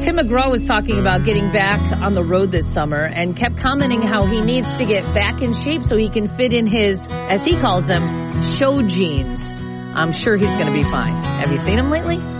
Tim McGraw was talking about getting back on the road this summer and kept commenting how he needs to get back in shape so he can fit in his, as he calls them, show jeans. I'm sure he's going to be fine. Have you seen him lately?